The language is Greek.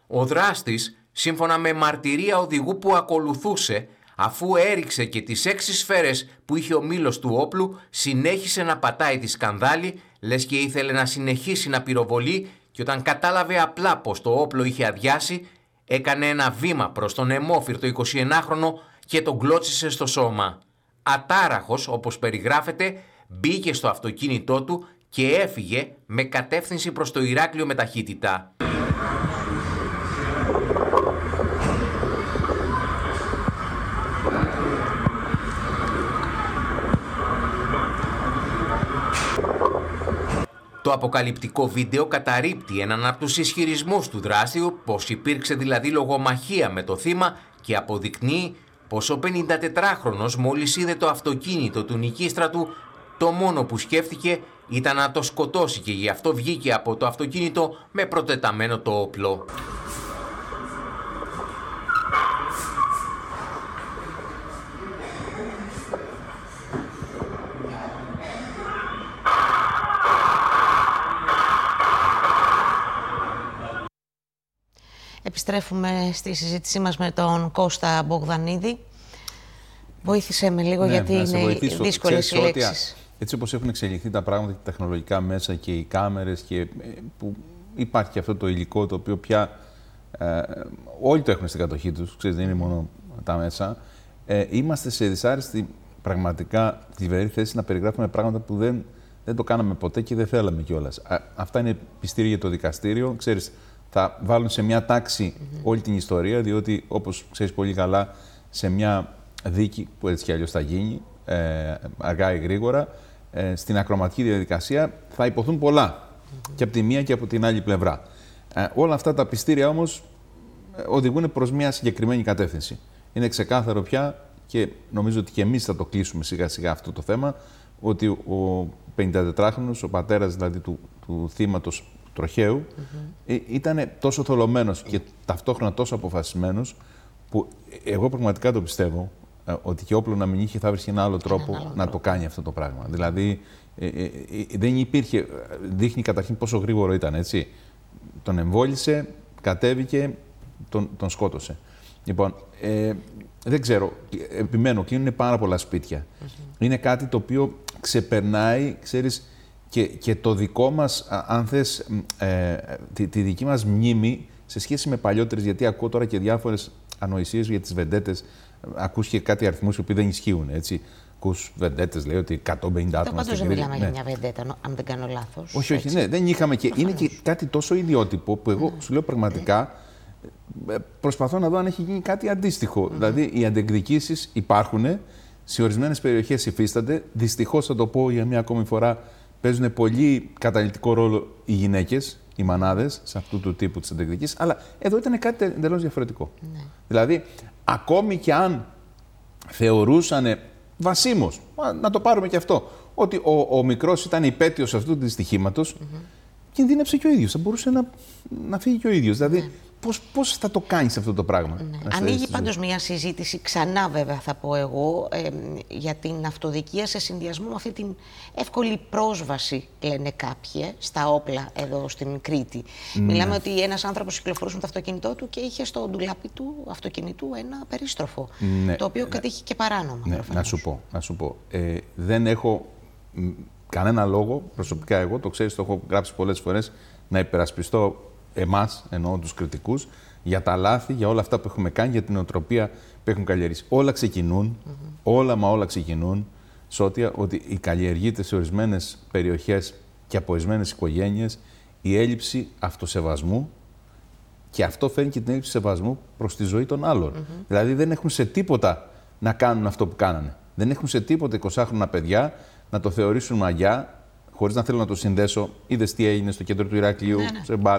Ο δράστης, σύμφωνα με μαρτυρία οδηγού που ακολουθούσε, αφού έριξε και τις 6 σφαίρες που είχε ο μήλος του όπλου, συνέχισε να πατάει τη σκανδάλη, λες και ήθελε να συνεχίσει να πυροβολεί, και όταν κατάλαβε απλά πως το όπλο είχε αδειάσει, έκανε ένα βήμα προς τον αιμόφυρτο 21χρονο και τον κλώτσισε στο σώμα. Ατάραχος, όπως περιγράφεται, μπήκε στο αυτοκίνητό του και έφυγε με κατεύθυνση προς το Ηράκλειο με ταχύτητα. Το αποκαλυπτικό βίντεο καταρρίπτει έναν από τους ισχυρισμούς του δράστη, πως υπήρξε δηλαδή λογομαχία με το θύμα, και αποδεικνύει πως ο 54χρονος μόλις είδε το αυτοκίνητο του Νικίστρατου, το μόνο που σκέφτηκε ήταν να το σκοτώσει και γι' αυτό βγήκε από το αυτοκίνητο με προτεταμένο το όπλο. Επιστρέφουμε στη συζήτησή μας με τον Κώστα Μπογδανίδη. Βοήθησε με λίγο, γιατί είναι δύσκολες οι λέξεις. Έτσι όπως έχουν εξελιχθεί τα πράγματα και τα τεχνολογικά μέσα και οι κάμερες, και που υπάρχει και αυτό το υλικό το οποίο πια όλοι το έχουν στην κατοχή τους, ξέρεις, δεν είναι μόνο τα μέσα, είμαστε σε δυσάρεστη, πραγματικά θλιβερή θέση να περιγράφουμε πράγματα που δεν το κάναμε ποτέ και δεν θέλαμε κιόλας. Αυτά είναι πιστήρια για το δικαστήριο, ξέρεις. Θα βάλουν σε μια τάξη όλη την ιστορία, διότι, όπως ξέρεις πολύ καλά, σε μια δίκη που έτσι κι αλλιώς θα γίνει, αργά ή γρήγορα, στην ακροματική διαδικασία θα υποθούν πολλά, και από τη μία και από την άλλη πλευρά. Όλα αυτά τα πιστήρια όμως οδηγούν προς μια συγκεκριμένη κατεύθυνση. Είναι ξεκάθαρο πια, και νομίζω ότι και εμείς θα το κλείσουμε σιγά σιγά αυτό το θέμα, ότι ο 54χρονος, ο πατέρας δηλαδή του θύματος τροχαίου, ήταν τόσο θολωμένος και ταυτόχρονα τόσο αποφασισμένος, που εγώ πραγματικά το πιστεύω ότι και όπλο να μην είχε, θα βρει ένα άλλο τρόπο να το κάνει αυτό το πράγμα. Δηλαδή δεν υπήρχε, δείχνει καταρχήν πόσο γρήγορο ήταν, έτσι. Τον εμβόλισε, κατέβηκε, τον σκότωσε. Λοιπόν, δεν ξέρω, επιμένω, κλείνουν πάρα πολλά σπίτια. Είναι κάτι το οποίο ξεπερνάει, ξέρεις, και το δικό μας, αν θες, τη δική μας μνήμη σε σχέση με παλιότερες, γιατί ακούω τώρα και διάφορες ανοησίες για τις βεντέτες. Ακούς και κάτι αριθμούς που δεν ισχύουν, έτσι. Ακούς βεντέτες, λέει ότι 150 άτομα στην Κρήτη. Μιλάμε για μια βεντέτα, αν δεν κάνω λάθος. Όχι, ναι, δεν είχαμε. Και είναι και κάτι τόσο ιδιότυπο που εγώ σου λέω πραγματικά προσπαθώ να δω αν έχει γίνει κάτι αντίστοιχο. Δηλαδή, οι αντεκδικήσεις υπάρχουν, σε ορισμένες περιοχές υφίστανται. Δυστυχώς, θα το πω για μια ακόμη φορά, παίζουν πολύ καταλυτικό ρόλο οι γυναίκες, οι μανάδες, σε αυτού του τύπου της αντεκδικήσεις, αλλά εδώ ήταν κάτι εντελώς διαφορετικό. Ναι. Δηλαδή, ακόμη και αν θεωρούσαν βασίμως, να το πάρουμε και αυτό, ότι ο μικρός ήταν υπέτειος αυτού του δυστυχήματος, κινδύνεψε και ο ίδιος. Θα μπορούσε να φύγει και ο ίδιος. Δηλαδή, πώς θα το κάνεις αυτό το πράγμα. Ναι. Ανοίγει πάντως μια συζήτηση, ξανά βέβαια θα πω εγώ, για την αυτοδικία σε συνδυασμό με αυτή την εύκολη πρόσβαση, λένε κάποιοι, στα όπλα εδώ στην Κρήτη. Μιλάμε ότι ένας άνθρωπος κυκλοφορούσε με το αυτοκίνητό του και είχε στο ντουλάπι του αυτοκινητού ένα περίστροφο, το οποίο κατήχε και παράνομα. Ναι, να σου πω. Δεν έχω κανένα λόγο, προσωπικά εγώ, το ξέρεις, το έχω γράψει πολλές φορές, να υπερασπιστώ εμάς, εννοώ τους κριτικούς, για τα λάθη, για όλα αυτά που έχουμε κάνει, για την οτροπία που έχουν καλλιεργήσει. Όλα ξεκινούν, όλα ξεκινούν, Σώτια, ότι καλλιεργείται σε ορισμένες περιοχές και από ορισμένες οικογένειες η έλλειψη αυτοσεβασμού, και αυτό φέρνει και την έλλειψη σεβασμού προς τη ζωή των άλλων. Δηλαδή δεν έχουν σε τίποτα να κάνουν αυτό που κάνανε. Δεν έχουν σε τίποτα 20χρονα παιδιά να το θεωρήσουν μαγιά, χωρίς να θέλω να το συνδέσω. Είδες τι έγινε στο κέντρο του Ηρακλείου, σε μπαρ,